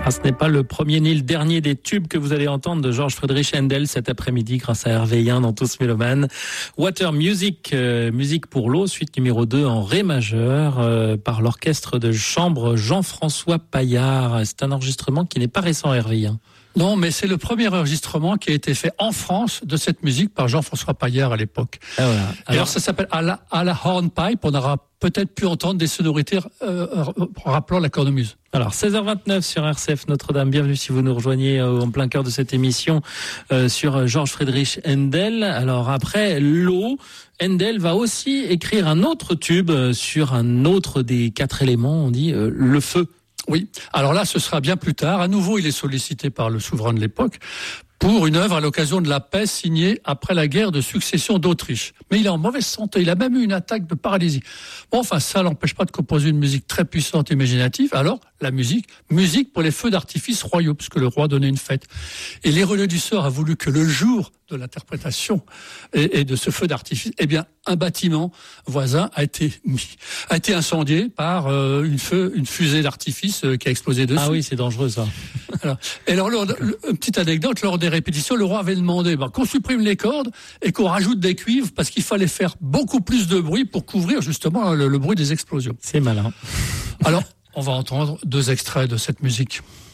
Ah, ce n'est pas le premier ni le dernier des tubes que vous allez entendre de George Friedrich Händel cet après-midi grâce à Hervé Yin dans Tous Mélomanes. Water Music, musique pour l'eau, suite numéro 2 en ré majeur par l'orchestre de chambre Jean-François Paillard. C'est un enregistrement qui n'est pas récent, Hervé Yin. Non, mais c'est le premier enregistrement qui a été fait en France de cette musique par Jean-François Paillard à l'époque. Ah, voilà. Alors ça s'appelle à la hornpipe. On aura peut-être pu entendre des sonorités rappelant la cornemuse. Alors 16h29 sur RCF Notre-Dame. Bienvenue si vous nous rejoignez en plein cœur de cette émission sur George Friedrich Händel. Alors après l'eau, Händel va aussi écrire un autre tube sur un autre des 4 éléments, on dit le feu. Oui, alors là, ce sera bien plus tard. À nouveau, il est sollicité par le souverain de l'époque pour une œuvre à l'occasion de la paix signée après la guerre de succession d'Autriche. Mais il est en mauvaise santé, il a même eu une attaque de paralysie. Bon, enfin, ça l'empêche pas de composer une musique très puissante et imaginative. Alors, la musique pour les feux d'artifice royaux, puisque le roi donnait une fête. Et l'ironieux du sort a voulu que le jour de l'interprétation et de ce feu d'artifice, eh bien, un bâtiment voisin a été incendié par une fusée d'artifice qui a explosé dessus. Ah oui, c'est dangereux ça. Et alors, une petite anecdote, lors des répétitions, le roi avait demandé qu'on supprime les cordes et qu'on rajoute des cuivres parce qu'il fallait faire beaucoup plus de bruit pour couvrir justement le bruit des explosions. C'est malin. Alors, on va entendre 2 extraits de cette musique.